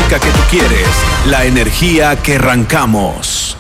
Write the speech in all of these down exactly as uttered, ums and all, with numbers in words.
música que tú quieres, la energía que arrancamos.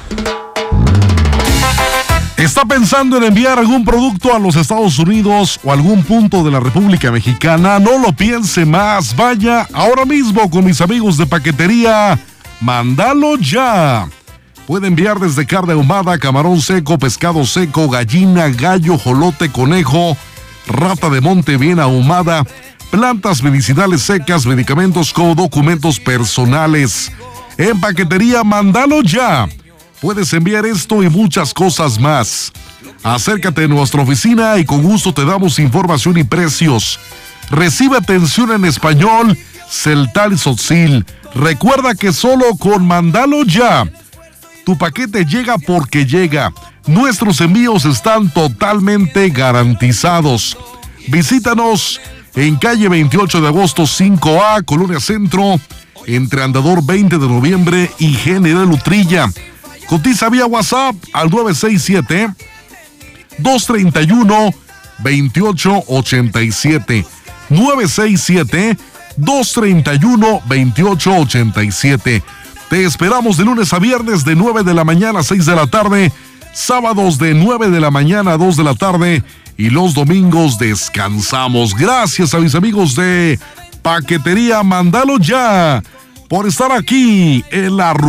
¿Está pensando en enviar algún producto a los Estados Unidos o algún punto de la República Mexicana? No lo piense más. Vaya ahora mismo con mis amigos de Paquetería Mándalo Ya. Puede enviar desde carne ahumada, camarón seco, pescado seco, gallina, gallo, jolote, conejo, rata de monte bien ahumada, plantas medicinales secas, medicamentos como documentos personales. En Paquetería Mándalo Ya puedes enviar esto y muchas cosas más. Acércate a nuestra oficina y con gusto te damos información y precios. Recibe atención en español, Celtal y Tzotzil. Recuerda que solo con Mándalo Ya, tu paquete llega porque llega. Nuestros envíos están totalmente garantizados. Visítanos en calle veintiocho de agosto cinco A, Colonia Centro, entre Andador veinte de noviembre y General Utrilla. Cotiza vía WhatsApp al nueve seis siete, dos tres uno, dos ocho ocho siete. nueve seis siete, dos tres uno, dos ocho ocho siete. Te esperamos de lunes a viernes de nueve de la mañana a seis de la tarde, sábados de nueve de la mañana a dos de la tarde y los domingos descansamos. Gracias a mis amigos de Paquetería Mándalo Ya por estar aquí en la